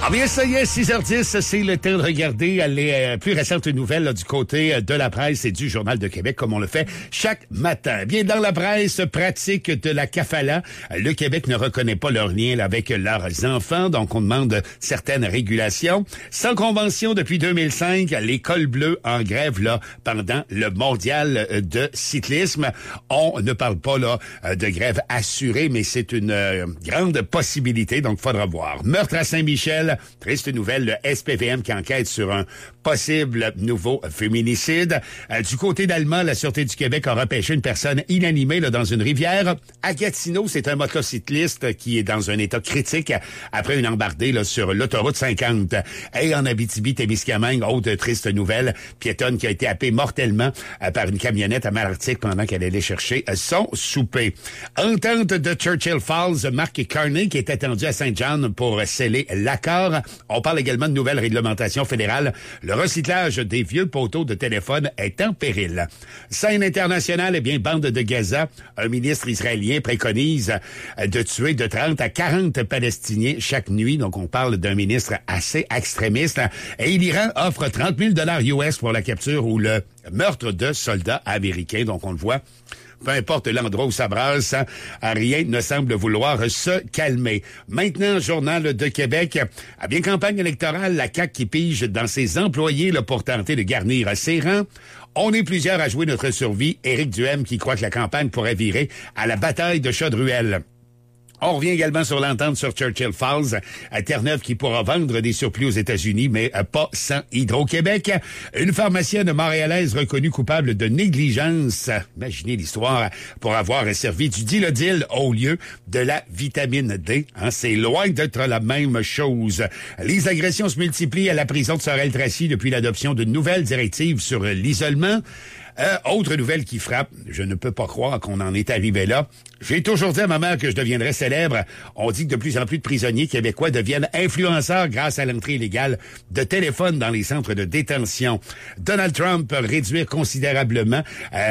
Ah bien, ça y est, 6h10, c'est le temps de regarder les plus récentes nouvelles là, du côté de la presse et du Journal de Québec, comme on le fait chaque matin. Bien, dans la presse pratique de la CAFALA, le Québec ne reconnaît pas leur lien là, avec leurs enfants, donc on demande certaines régulations. Sans convention depuis 2005, les cols bleus en grève là pendant le mondial de cyclisme. On ne parle pas là de grève assurée, mais c'est une grande possibilité, donc faudra voir. Meurtre à Saint-Michel. Triste nouvelle, le SPVM qui enquête sur un possible nouveau féminicide. Du côté d'Allemand, la Sûreté du Québec a repêché une personne inanimée là, dans une rivière. À Gatineau, c'est un motocycliste qui est dans un état critique après une embardée là, sur l'autoroute 50. Et en Abitibi-Témiscamingue, autre triste nouvelle, piétonne qui a été happée mortellement par une camionnette à Malartic pendant qu'elle allait chercher son souper. Entente de Churchill Falls, Mark Carney qui est attendu à Saint-John pour sceller l'accord. On parle également de nouvelles réglementations fédérales. Le recyclage des vieux poteaux de téléphone est en péril. Scène internationale, eh bien, bande de Gaza. Un ministre israélien préconise de tuer de 30 à 40 Palestiniens chaque nuit. Donc, on parle d'un ministre assez extrémiste. Et l'Iran offre 30 000 US pour la capture ou le meurtre de soldats américains. Donc, on le voit. Peu importe l'endroit où ça brasse, rien ne semble vouloir se calmer. Maintenant, Journal de Québec. À bien campagne électorale, la CAQ qui pige dans ses employés là, pour tenter de garnir ses rangs. On est plusieurs à jouer notre survie. Éric Duhem qui croit que la campagne pourrait virer à la bataille de Chaude-Ruelle. On revient également sur l'entente sur Churchill Falls, à Terre-Neuve qui pourra vendre des surplus aux États-Unis, mais pas sans Hydro-Québec. Une pharmacienne montréalaise reconnue coupable de négligence, imaginez l'histoire, pour avoir servi du Dilodil au lieu de la vitamine D. C'est loin d'être la même chose. Les agressions se multiplient à la prison de Sorel-Tracy depuis l'adoption d'une nouvelle directive sur l'isolement. Autre nouvelle qui frappe, je ne peux pas croire qu'on en est arrivé là. J'ai toujours dit à ma mère que je deviendrais célèbre. On dit que de plus en plus de prisonniers québécois deviennent influenceurs grâce à l'entrée illégale de téléphones dans les centres de détention. Donald Trump peut réduire considérablement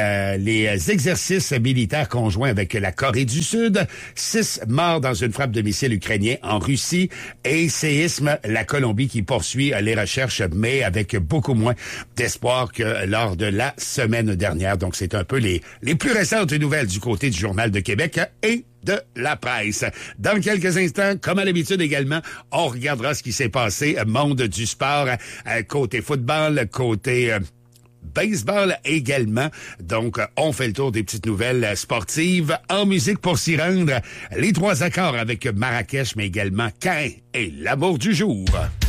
les exercices militaires conjoints avec la Corée du Sud. 6 morts dans une frappe de missile ukrainien en Russie. Et séisme, la Colombie qui poursuit les recherches, mais avec beaucoup moins d'espoir que lors de la semaine dernière. Donc, c'est un peu les plus récentes nouvelles du côté du Journal de Québec et de la presse. Dans quelques instants, comme à l'habitude également, on regardera ce qui s'est passé, monde du sport, côté football, côté baseball également. Donc, on fait le tour des petites nouvelles sportives. En musique pour s'y rendre, les 3 accords avec Marrakech, mais également Cain et l'amour du jour.